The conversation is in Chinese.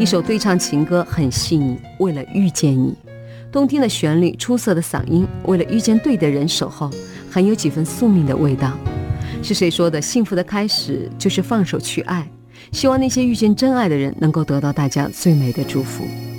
一首对唱情歌很细腻，为了遇见你。动听的旋律，出色的嗓音，为了遇见对的人守候，很有几分宿命的味道。是谁说的幸福的开始就是放手去爱？希望那些遇见真爱的人能够得到大家最美的祝福。